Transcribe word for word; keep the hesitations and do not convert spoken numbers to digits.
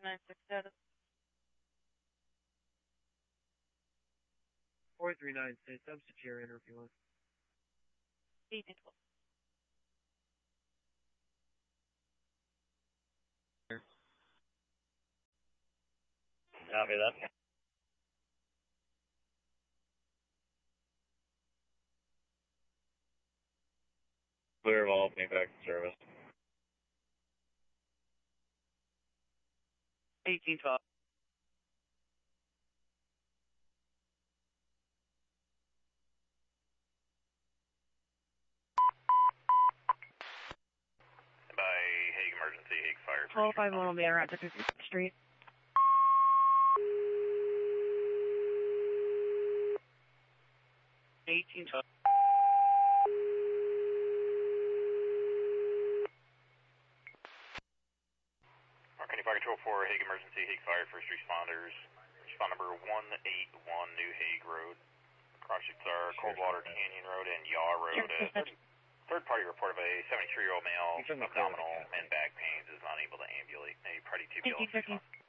two nine six status. four three nine six, substitute your interview on. eighteen twelve. Copy that. Clear of all opening back to service. eighteen twelve. By Hague Emergency, Hague Fire. twelve five one will be around to fifty-fifth Street. eighteen twelve. Arcadia Fire Control for Hague Emergency, Hague Fire, first responders. Respond number one eight one New Hague Road. Cross-shoots are Coldwater Canyon Road and Yaw Road. Uh, third party report of a seventy-three-year-old male, abdominal and back pains, is unable to ambulate. A party two B L response.